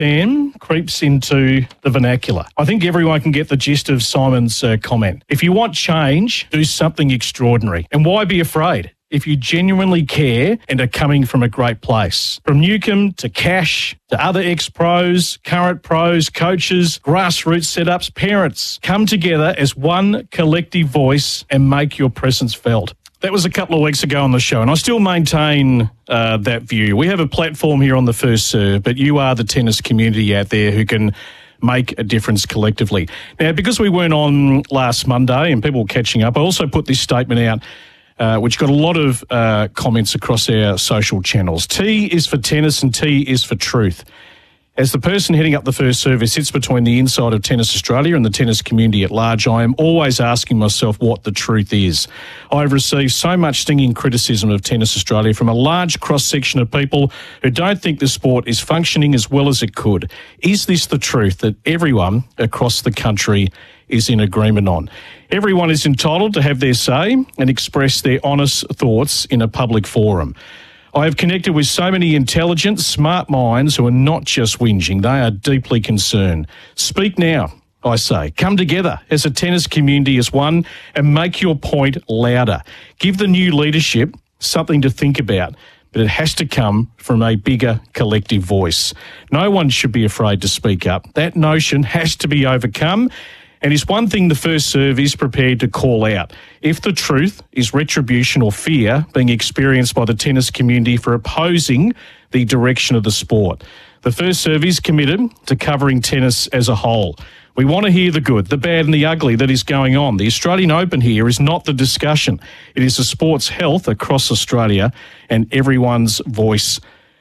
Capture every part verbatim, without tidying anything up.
Then creeps into the vernacular. I think everyone can get the gist of Simon's uh, comment. If you want change, do something extraordinary. And why be afraid? If you genuinely care and are coming from a great place. From Newcomb to Cash to other ex-pros, current pros, coaches, grassroots setups, parents, come together as one collective voice and make your presence felt. That was a couple of weeks ago on the show, and I still maintain uh, that view. We have a platform here on the First Serve, but you are the tennis community out there who can make a difference collectively. Now, because we weren't on last Monday and people were catching up, I also put this statement out Uh, which got a lot of uh, comments across our social channels. T is for tennis and T is for truth. As the person heading up the First Serve sits between the inside of Tennis Australia and the tennis community at large, I am always asking myself what the truth is. I've received so much stinging criticism of Tennis Australia from a large cross-section of people who don't think the sport is functioning as well as it could. Is this the truth that everyone across the country is in agreement on? Everyone is entitled to have their say and express their honest thoughts in a public forum. I have connected with so many intelligent, smart minds who are not just whinging, they are deeply concerned. Speak now, I say. Come together as a tennis community as one and make your point louder. Give the new leadership something to think about, but it has to come from a bigger collective voice. No one should be afraid to speak up. That notion has to be overcome. And it's one thing the First Serve is prepared to call out. If the truth is retribution or fear being experienced by the tennis community for opposing the direction of the sport, the First Serve is committed to covering tennis as a whole. We want to hear the good, the bad and the ugly that is going on. The Australian Open here is not the discussion. It is the sport's health across Australia, and everyone's voice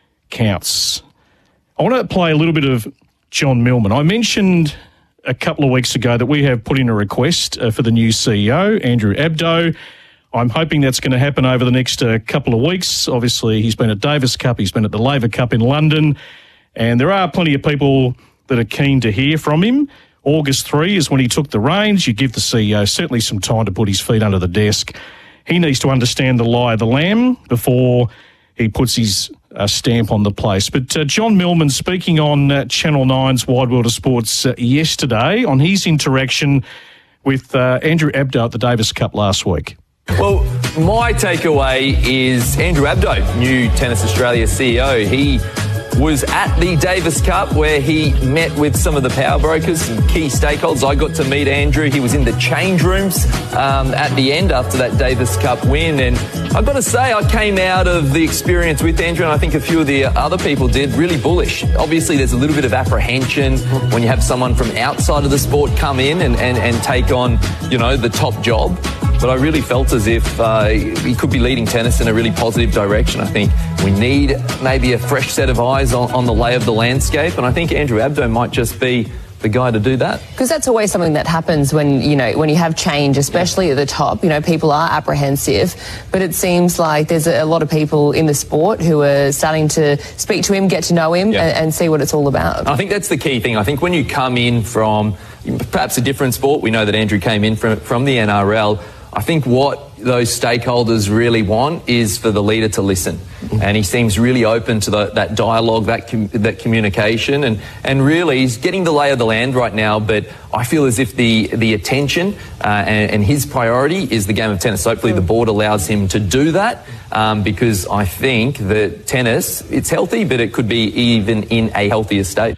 counts. I want to play a little bit of John Millman. I mentioned a couple of weeks ago that we have put in a request uh, for the new C E O, Andrew Abdo. I'm hoping that's going to happen over the next uh, couple of weeks. Obviously, he's been at Davis Cup, he's been at the Laver Cup in London, and there are plenty of people that are keen to hear from him. August third is when he took the reins. You give the C E O certainly some time to put his feet under the desk. He needs to understand the lie of the lamb before he puts his uh, stamp on the place. But uh, John Millman speaking on uh, Channel nine's Wide World of Sports uh, yesterday on his interaction with uh, Andrew Abdo at the Davis Cup last week. Well, my takeaway is Andrew Abdo, new Tennis Australia C E O. He was at the Davis Cup where he met with some of the power brokers and key stakeholders. I got to meet Andrew. He was in the change rooms um, at the end after that Davis Cup win. And I've got to say, I came out of the experience with Andrew, and I think a few of the other people did, really bullish. Obviously, there's a little bit of apprehension when you have someone from outside of the sport come in and, and, and take on, you know, the top job. But I really felt as if uh, he could be leading tennis in a really positive direction. I think we need maybe a fresh set of eyes on, on the lay of the landscape, and I think Andrew Abdo might just be the guy to do that. Because that's always something that happens when, you know, when you have change, especially yeah. at the top. You know, people are apprehensive, but it seems like there's a, a lot of people in the sport who are starting to speak to him, get to know him, yeah. and, and see what it's all about. I think that's the key thing. I think when you come in from perhaps a different sport, we know that Andrew came in from, from the N R L, I think what those stakeholders really want is for the leader to listen. Mm-hmm. And he seems really open to the, that dialogue, that com that communication, and, and really he's getting the lay of the land right now, but I feel as if the, the attention uh, and, and his priority is the game of tennis. So hopefully mm. the board allows him to do that um, because I think that tennis, it's healthy, but it could be even in a healthier state.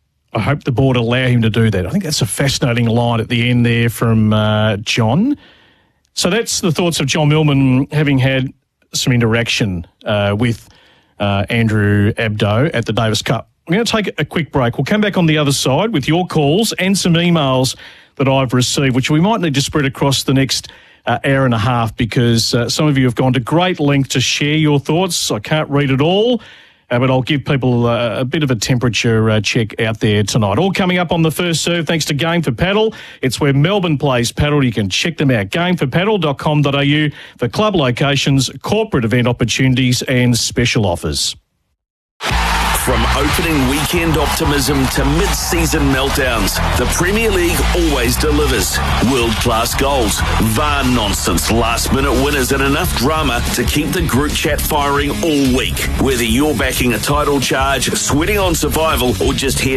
I hope the board allow him to do that. I think that's a fascinating line at the end there from uh, John. So that's the thoughts of John Millman having had some interaction uh, with uh, Andrew Abdo at the Davis Cup. We're going to take a quick break. We'll come back on the other side with your calls and some emails that I've received, which we might need to spread across the next uh, hour and a half because uh, some of you have gone to great length to share your thoughts. I can't read it all. Uh, but I'll give people uh, a bit of a temperature uh, check out there tonight. All coming up on the First Serve, thanks to Game for Paddle. It's where Melbourne plays paddle. You can check them out, game for paddle dot com dot a u for club locations, corporate event opportunities and special offers. From opening weekend optimism to mid-season meltdowns, the Premier League always delivers. World-class goals, V A R nonsense, last-minute winners and enough drama to keep the group chat firing all week. Whether you're backing a title charge, sweating on survival or just here